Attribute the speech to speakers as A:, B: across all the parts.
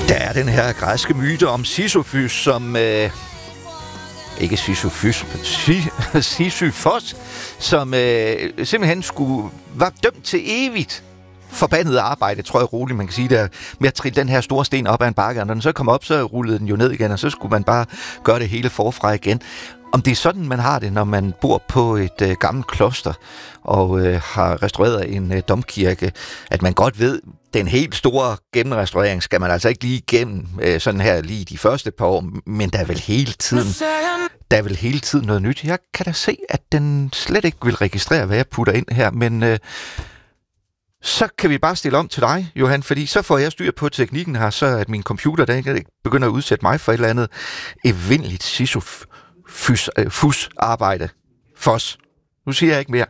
A: Der er den her græske myte om Sisyfos, som... ikke Sisyfos, Sisyfos, som simpelthen var dømt til evigt forbandet arbejde, tror jeg roligt, man kan sige der, med at trille den her store sten op ad en bakke, og når den så kom op, så rullede den jo ned igen, og så skulle man bare gøre det hele forfra igen. Om det er sådan, man har det, når man bor på et gammelt kloster og har restaureret en domkirke, at man godt ved, den helt store gennemrestaurering skal man altså ikke lige igennem sådan her lige de første par år, men der er vel hele tiden noget nyt. Jeg kan da se, at den slet ikke vil registrere, hvad jeg putter ind her, men så kan vi bare stille om til dig, Johan, fordi så får jeg styr på teknikken her, så at min computer den ikke begynder at udsætte mig for et eller andet evindeligt Sisyfos-arbejde. Fos. Nu siger jeg ikke mere.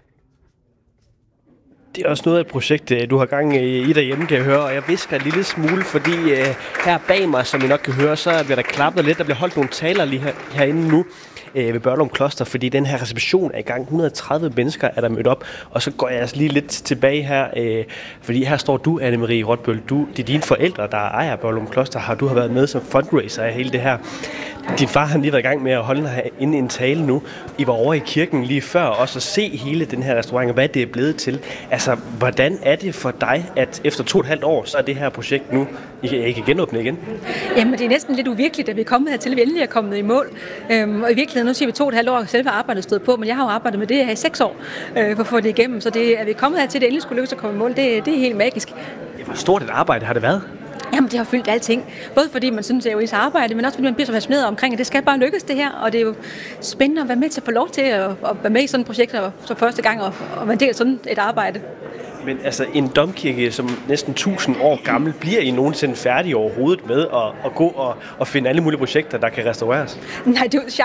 B: Det er også noget af et projekt, du har gang i derhjemme, kan jeg høre, og jeg visker en lille smule, fordi her bag mig, som I nok kan høre, så bliver der klappet lidt. Der bliver holdt nogle taler lige herinde nu ved Børglum Kloster, fordi den her reception er i gang. 130 mennesker er der mødt op, og så går jeg altså lige lidt tilbage her, fordi her står du, Anne-Marie Rotbøl. Det er dine forældre, der ejer Børglum Kloster. Du har været med som fundraiser af hele det her. Din far har lige været i gang med at holde herinde en tale nu. I var over i kirken lige før, også at se hele den her restaurant, og hvad det er blevet til. Altså, hvordan er det for dig, at efter 2,5 år, så er det her projekt nu, I kan genåbne igen?
C: Jamen, det er næsten lidt uvirkeligt, at vi er kommet hertil, at vi endelig er kommet i mål. Og i virkeligheden, nu siger vi 2,5 år, selve arbejdet stod på, men jeg har jo arbejdet med det her i 6 år, for at få det igennem. Så det, at vi er kommet hertil, det endelig skulle lykkes at komme i mål, det er helt magisk.
B: Hvor stort et arbejde har det været?
C: Jamen, det har fyldt alting. Både fordi man synes, det er jo ens arbejde, men også fordi man bliver så fascineret omkring, at det skal bare lykkes det her. Og det er jo spændende at være med til at få lov til at være med i sådan et projekt for første gang og være en del af sådan et arbejde.
B: Men altså, en domkirke som næsten 1000 år gammel, bliver I nogensinde færdige overhovedet med at gå og finde alle mulige projekter, der kan restaureres?
C: Nej, det er jo